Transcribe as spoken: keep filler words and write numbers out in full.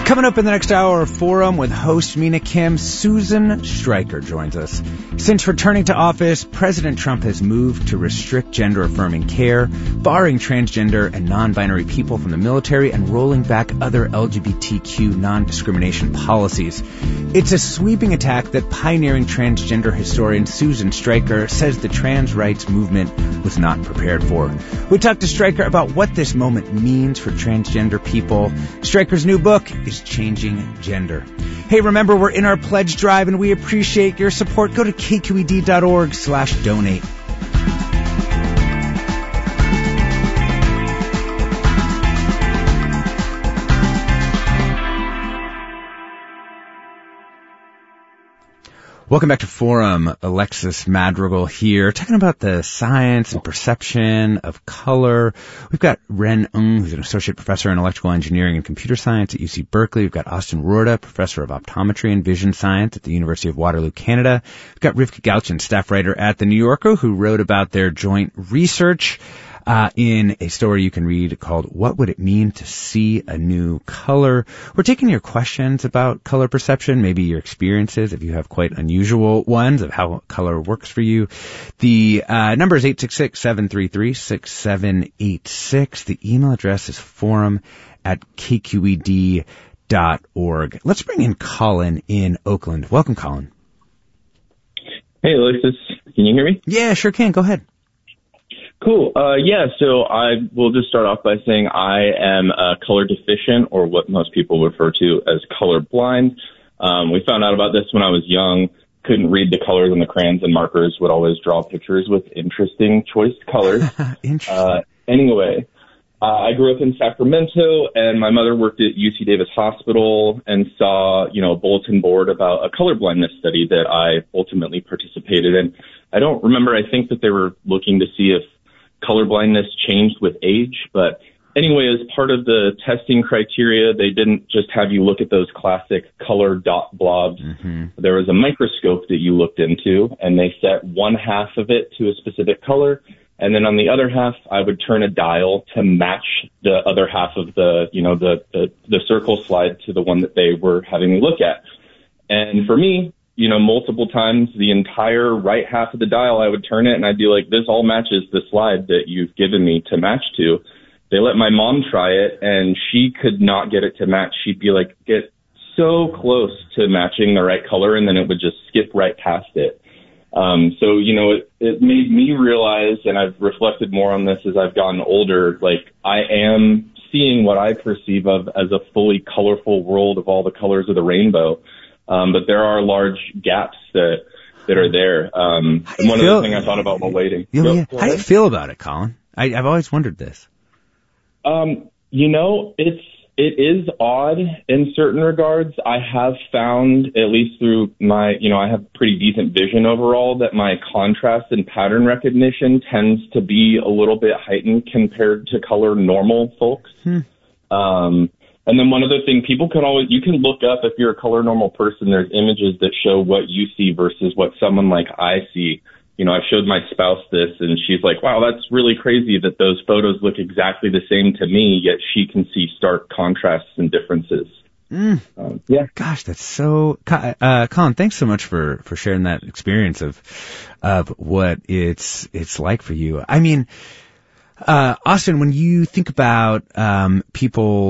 Coming up in the next hour of Forum with host Mina Kim, Susan Stryker joins us. Since returning to office, President Trump has moved to restrict gender-affirming care, barring transgender and non-binary people from the military, and rolling back other L G B T Q non-discrimination policies. It's a sweeping attack that pioneering transgender historian Susan Stryker says the trans rights movement was not prepared for. We talked to Stryker about what this moment means for transgender people. Stryker's new book is Changing Gender. Hey, remember, we're in our pledge drive, and we appreciate your support. Go to k q e d dot org slash donate. Welcome back to Forum. Alexis Madrigal here, talking about the science and perception of color. We've got Ren Ng, who's an associate professor in electrical engineering and computer science at U C Berkeley. We've got Austin Rorda, professor of optometry and vision science at the University of Waterloo, Canada. We've got Rivka Galchen, staff writer at The New Yorker, who wrote about their joint research Uh, in a story you can read called What Would It Mean to See a New Color? We're taking your questions about color perception, maybe your experiences, if you have quite unusual ones, of how color works for you. The uh, number is eight six six, seven three three, six seven eight six. The email address is forum at k q e d dot org. Let's bring in Colin in Oakland. Welcome, Colin. Hey, Alexis. Can you hear me? Yeah, sure can. Go ahead. Cool. Uh, yeah, so I will just start off by saying I am uh, color deficient, or what most people refer to as colorblind. Um, we found out about this when I was young. Couldn't read the colors on the crayons and markers, would always draw pictures with interesting choiced colors. Interesting. Uh, anyway, uh, I grew up in Sacramento, and my mother worked at U C Davis Hospital and saw, you know, a bulletin board about a colorblindness study that I ultimately participated in. I don't remember. I think that they were looking to see if colorblindness changed with age. But anyway, as part of the testing criteria, they didn't just have you look at those classic color dot blobs. Mm-hmm. There was a microscope that you looked into, and they set one half of it to a specific color. And then on the other half, I would turn a dial to match the other half of the, you know, the, the, the circle slide to the one that they were having me look at. And for me, you know, multiple times, the entire right half of the dial, I would turn it and I'd be like, this all matches the slide that you've given me to match to. They let my mom try it, and she could not get it to match. She'd be like, get so close to matching the right color, and then it would just skip right past it. Um, so, you know, it, it made me realize, and I've reflected more on this as I've gotten older, like I am seeing what I perceive of as a fully colorful world of all the colors of the rainbow. Um, but there are large gaps that that are there. Um, and one other thing I thought about while waiting. Yeah, Go, yeah. How do you feel about it, Colin? I, I've always wondered this. Um, you know, it's it is odd in certain regards. I have found, at least through my, you know, I have pretty decent vision overall, that my contrast and pattern recognition tends to be a little bit heightened compared to color normal folks. Hmm. Um, And then one other thing, people can always, you can look up, if you're a color normal person, there's images that show what you see versus what someone like I see. You know, I showed my spouse this, and she's like, wow, that's really crazy that those photos look exactly the same to me, yet she can see stark contrasts and differences. Mm. Um, yeah. Gosh, that's so, uh, Colin, thanks so much for, for sharing that experience of, of what it's, it's like for you. I mean, uh, Austin, when you think about, um, people